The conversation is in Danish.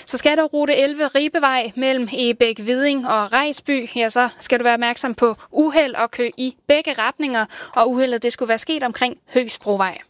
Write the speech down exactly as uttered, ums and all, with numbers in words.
Så skal du rute elleve Ribevej mellem Egebæk, Viding og Rejsby, ja, så skal du være opmærksom på uheld og kø i begge retninger, og uheldet det skulle være sket omkring Høgsbrovej.